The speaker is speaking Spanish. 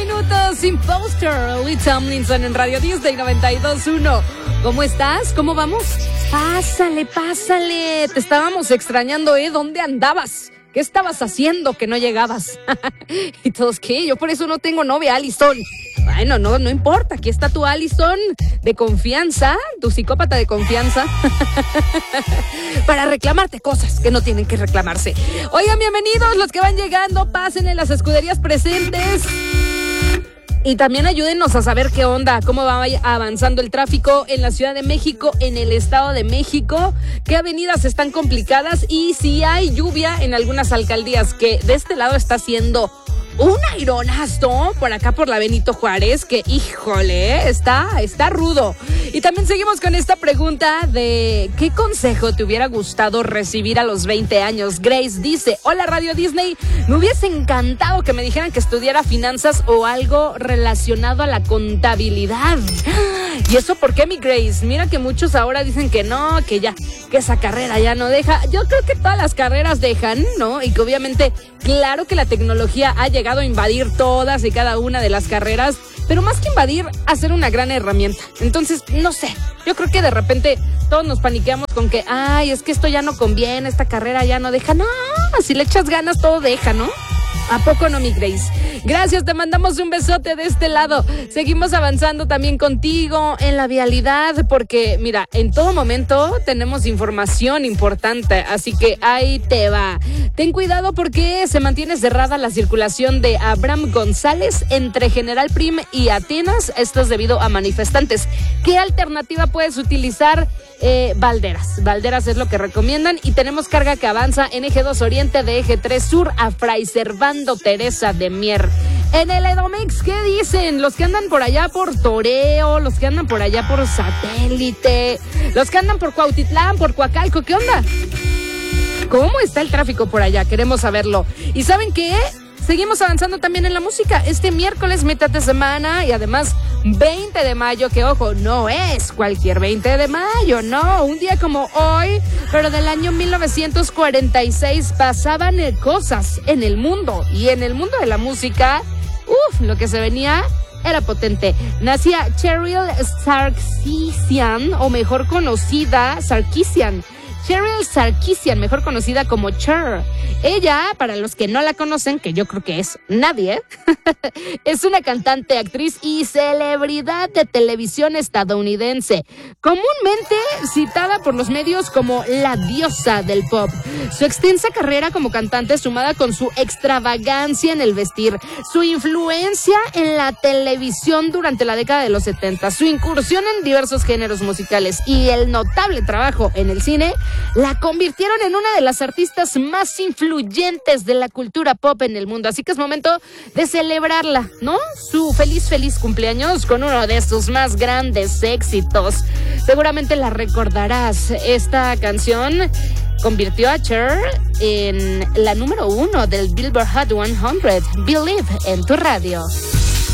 minutos, Imposter, Lee Tomlinson en Radio Disney 92.1. ¿Cómo estás? ¿Cómo vamos? Pásale. Te estábamos extrañando, ¿Dónde andabas? ¿Qué estabas haciendo que no llegabas? Y todos, ¿qué? Yo por eso no tengo novia, Allison. Bueno, no importa. Aquí está tu Allison de confianza, tu psicópata de confianza, para reclamarte cosas que no tienen que reclamarse. Oigan, bienvenidos los que van llegando. Pasen en las escuderías presentes. Y también ayúdenos a saber qué onda, cómo va avanzando el tráfico en la Ciudad de México, en el Estado de México, qué avenidas están complicadas y si hay lluvia en algunas alcaldías, que de este lado está haciendo un aironazo por acá por la Benito Juárez, que híjole, está rudo. Y también seguimos con esta pregunta de ¿qué consejo te hubiera gustado recibir a los 20 años? Grace dice, hola Radio Disney, me hubiese encantado que me dijeran que estudiara finanzas o algo relacionado a la contabilidad. ¿Y eso por qué, mi Grace? Mira que muchos ahora dicen que no, que esa carrera ya no deja. Yo creo que todas las carreras dejan, ¿no? Y que obviamente, claro que la tecnología ha llegado a invadir todas y cada una de las carreras, pero más que invadir, hacer una gran herramienta. Entonces, no sé, yo creo que de repente todos nos paniqueamos con que, es que esto ya no conviene, esta carrera ya no deja. No, si le echas ganas todo deja, ¿no? ¿A poco no, mi Grace? Gracias, te mandamos un besote de este lado. Seguimos avanzando también contigo en la vialidad, porque mira, en todo momento tenemos información importante, así que ahí te va. Ten cuidado porque se mantiene cerrada la circulación de Abraham González entre General Prim y Atenas. Esto es debido a manifestantes. ¿Qué alternativa puedes utilizar? Valderas es lo que recomiendan, y tenemos carga que avanza en Eje 2 Oriente de Eje 3 Sur a Fray Servando Teresa de Mier. En el Edomex, ¿qué dicen? Los que andan por allá por Toreo, los que andan por allá por Satélite, los que andan por Cuautitlán, por Coacalco, ¿qué onda? ¿Cómo está el tráfico por allá? Queremos saberlo. ¿Y saben qué? Seguimos avanzando también en la música. Este miércoles, mitad de semana, y además 20 de mayo, que ojo, no es cualquier 20 de mayo, no, un día como hoy, pero del año 1946 pasaban cosas en el mundo, y en el mundo de la música, lo que se venía era potente. Nacía Cheryl Sarkisian, o mejor conocida, Cheryl Sarkisian, mejor conocida como Cher. Ella, para los que no la conocen, que yo creo que es nadie, es una cantante, actriz y celebridad de televisión estadounidense, comúnmente citada por los medios como la diosa del pop. Su extensa carrera como cantante, sumada con su extravagancia en el vestir, su influencia en la televisión durante la década de los 70, su incursión en diversos géneros musicales y el notable trabajo en el cine, la convirtieron en una de las artistas más influyentes de la cultura pop en el mundo. Así que es momento de celebrarla, ¿no? Su feliz cumpleaños con uno de sus más grandes éxitos. Seguramente la recordarás. Esta canción convirtió a Cher en la número 1 del Billboard Hot 100. Believe en tu radio.